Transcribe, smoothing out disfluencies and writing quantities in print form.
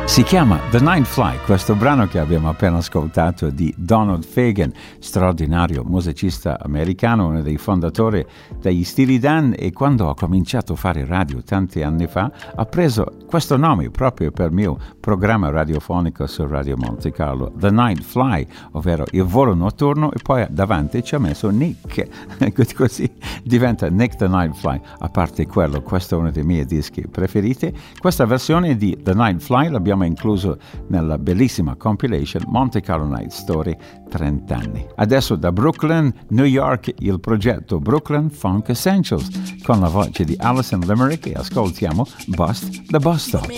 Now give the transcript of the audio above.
Si chiama The Night Fly, questo brano che abbiamo appena ascoltato di Donald Fagen, straordinario musicista americano, uno dei fondatori degli Steely Dan, e quando ho cominciato a fare radio tanti anni fa ha preso questo nome proprio per il mio programma radiofonico su Radio Monte Carlo, The Night Fly, ovvero il volo notturno, e poi davanti ci ha messo Nick, così diventa Nick the Night Fly. A parte quello, questo è uno dei miei dischi preferiti. Questa versione di The Night Fly l'abbiamo incluso nella bellissima compilation Monte Carlo Night Story 30 anni. Adesso da Brooklyn, New York, il progetto Brooklyn Funk Essentials con la voce di Alison Limerick, e ascoltiamo Bust the Bus Stop.